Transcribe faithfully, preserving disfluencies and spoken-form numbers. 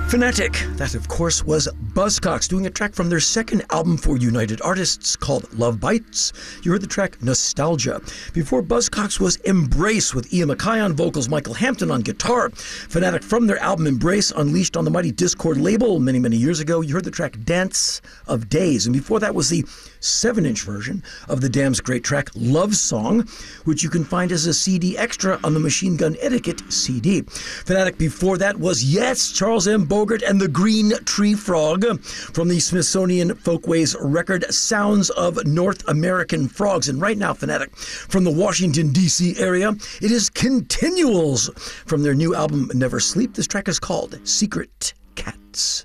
Phonetic. That, of course, was Buzzcocks doing a track from their second album for United Artists called Love Bites. You heard the track Nostalgia. Before Buzzcocks was Embrace with Ian MacKaye on vocals, Michael Hampton on guitar. Phonetic from their album Embrace, unleashed on the mighty Discord label many, many years ago. You heard the track Dance of Days. And before that was the seven-inch version of the Damned's great track Love Song, which you can find as a C D extra on the Machine Gun Etiquette C D. Phonetic before that was, yes, Charles M. Bogart and the Green Tree Frog from the Smithsonian Folkways record Sounds of North American Frogs. And right now, Phonetic from the Washington, D C area, it is Continuals from their new album Never Sleep. This track is called Secret Cats.